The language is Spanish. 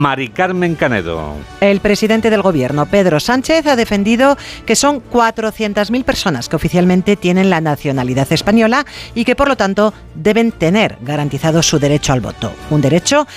Mari Carmen Canedo. El presidente del Gobierno, Pedro Sánchez, ha defendido que son 400.000 personas que oficialmente tienen la nacionalidad española y que, por lo tanto, deben tener garantizado su derecho al voto. Un derecho